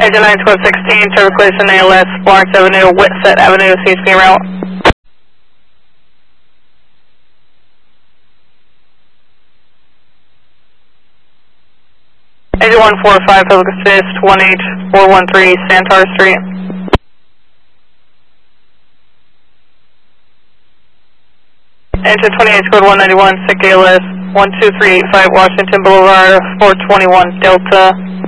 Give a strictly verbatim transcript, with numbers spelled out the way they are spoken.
Engine nine twelve sixteen, to request an A L S, Florence Avenue, Whitsett Avenue, C H P route. Engine one four five, Public Assist, one eight four one three, Santar Street. Engine twenty-eight, code one ninety-one, sick A L S, one two three eight five, Washington Boulevard, four twenty-one, Delta.